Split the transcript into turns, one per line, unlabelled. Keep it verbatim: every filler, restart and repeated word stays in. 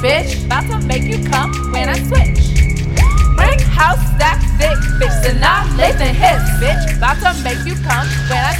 bitch. About to make you come when I switch. Brick house stack thick, bitch. Then I lay the hips, bitch. About to make you come when I